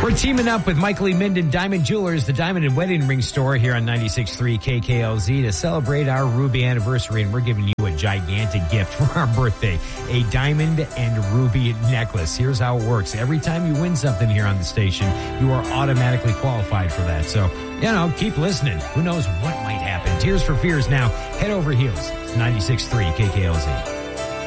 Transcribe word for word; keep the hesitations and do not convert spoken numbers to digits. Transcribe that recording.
We're teaming up with Michael E. Minden Diamond Jewelers, the Diamond and Wedding Ring Store here on ninety-six point three K K L Z to celebrate our Ruby anniversary, and we're giving you a gigantic gift for our birthday, a diamond and ruby necklace. Here's how it works. Every time you win something here on the station, you are automatically qualified for that. So, you know, keep listening. Who knows what might happen. Tears for Fears now. Head over heels. It's ninety-six point three K K L Z.